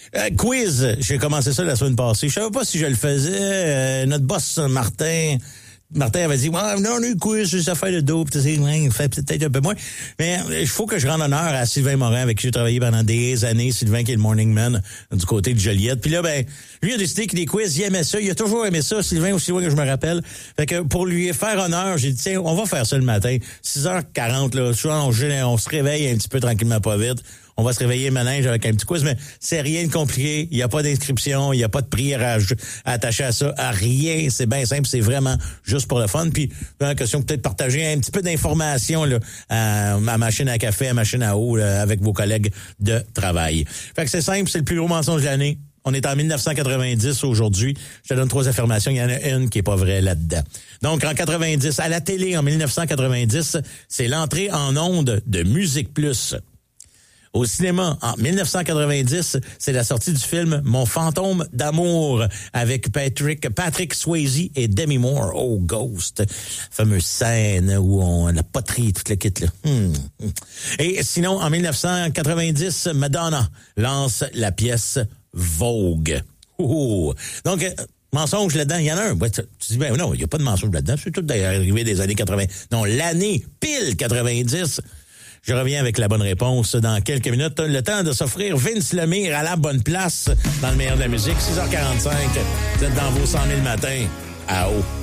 Quiz, j'ai commencé ça la semaine passée. Je savais pas si je le faisais. Notre boss, Martin avait dit, ouais, non, on a eu quiz, juste affaire de dope, tu sais, ouais, fait peut-être un peu moins. Mais il faut que je rende honneur à Sylvain Morin, avec qui j'ai travaillé pendant des années. Sylvain qui est le morning man du côté de Joliette. Puis là, lui a décidé que les quiz, il aimait ça. Il a toujours aimé ça, Sylvain, aussi loin que je me rappelle. Fait que pour lui faire honneur, j'ai dit, tiens, on va faire ça le matin. 6h40, là, souvent, on se réveille un petit peu tranquillement, pas vite. On va se réveiller manège avec un petit quiz, mais c'est rien de compliqué. Il n'y a pas d'inscription, il n'y a pas de prix attaché à ça, à rien. C'est bien simple, c'est vraiment juste pour le fun. Puis, une question peut-être partager un petit peu d'informations là, à machine à café, à machine à eau, là, avec vos collègues de travail. Fait que c'est simple, c'est le plus gros mensonge de l'année. On est en 1990 aujourd'hui. Je te donne 3 affirmations. Il y en a une qui est pas vraie là-dedans. Donc, en 90, à la télé, en 1990, c'est l'entrée en ondes de Musique Plus. Au cinéma, en 1990, c'est la sortie du film Mon fantôme d'amour avec Patrick Swayze et Demi Moore. Oh, Ghost. Fameuse scène où on a la poterie, toute la kit, là. Et sinon, en 1990, Madonna lance la pièce Vogue. Donc, mensonge là-dedans, il y en a un. Tu dis, ben non, il n'y a pas de mensonge là-dedans. C'est tout d'ailleurs arrivé des années 80. Non, l'année pile 90. Je reviens avec la bonne réponse dans quelques minutes. Le temps de s'offrir Vince Lemire à la bonne place dans le meilleur de la musique. 6h45. Vous êtes dans vos 100 000 matins. À haut.